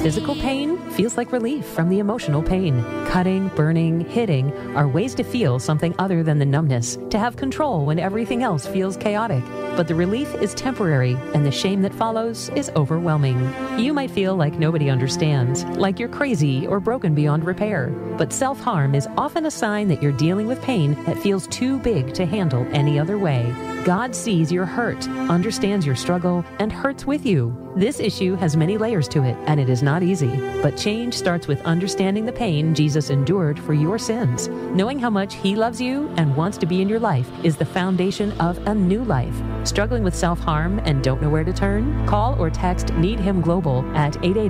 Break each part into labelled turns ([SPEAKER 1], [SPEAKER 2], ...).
[SPEAKER 1] Physical pain feels like relief from the emotional pain. Cutting, burning, hitting are ways to feel something other than the numbness, to have control when everything else feels chaotic. But the relief is temporary, and the shame that follows is overwhelming. You might feel like nobody understands, like you're crazy or broken beyond repair. But self-harm is often a sign that you're dealing with pain that feels too big to handle any other way. God sees your hurt, understands your struggle, and hurts with you. This issue has many layers to it, and it is not easy. But change starts with understanding the pain Jesus endured for your sins. Knowing how much He loves you and wants to be in your life is the foundation of a new life. Struggling with self-harm and don't know where to turn? Call or text Need Him Global at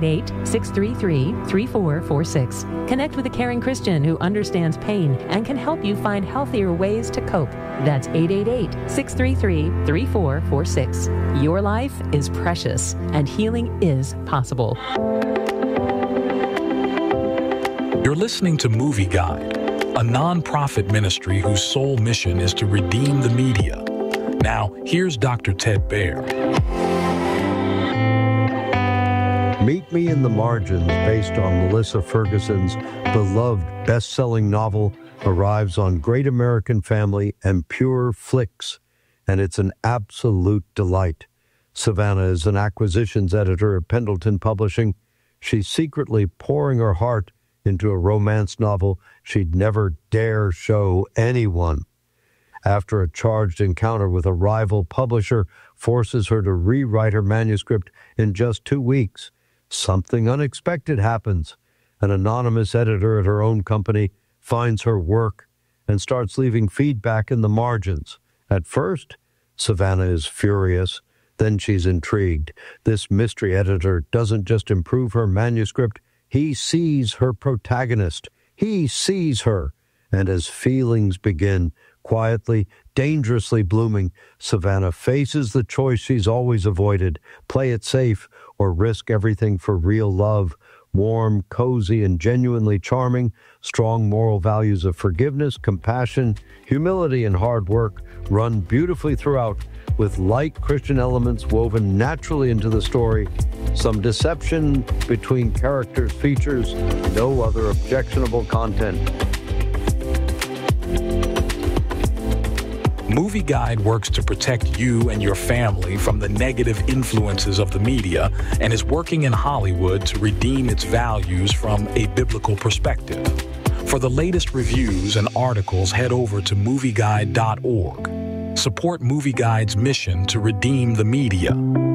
[SPEAKER 1] 888-633-3446. Connect with a caring Christian who understands pain and can help you find healthier ways to cope. That's 888-633-3446. Your life is precious, and healing is possible.
[SPEAKER 2] You're listening to Movie Guide, a non-profit ministry whose sole mission is to redeem the media. Now, here's Dr. Ted Baehr.
[SPEAKER 3] Meet Me in the Margins, based on Melissa Ferguson's beloved best-selling novel, arrives on Great American Family and Pure Flix, and it's an absolute delight. Savannah is an acquisitions editor at Pendleton Publishing. She's secretly pouring her heart into a romance novel she'd never dare show anyone. After a charged encounter with a rival publisher forces her to rewrite her manuscript in just 2 weeks, something unexpected happens. An anonymous editor at her own company finds her work and starts leaving feedback in the margins. At first, Savannah is furious. Then she's intrigued. This mystery editor doesn't just improve her manuscript, he sees her protagonist. He sees her. And as feelings begin, quietly, dangerously blooming, Savannah faces the choice she's always avoided: play it safe or risk everything for real love. Warm, cozy, and genuinely charming, strong moral values of forgiveness, compassion, humility, and hard work run beautifully throughout, with light Christian elements woven naturally into the story. Some deception between characters features no other objectionable content.
[SPEAKER 2] Movie Guide works to protect you and your family from the negative influences of the media and is working in Hollywood to redeem its values from a biblical perspective. For the latest reviews and articles, head over to movieguide.org. Support Movie Guide's mission to redeem the media.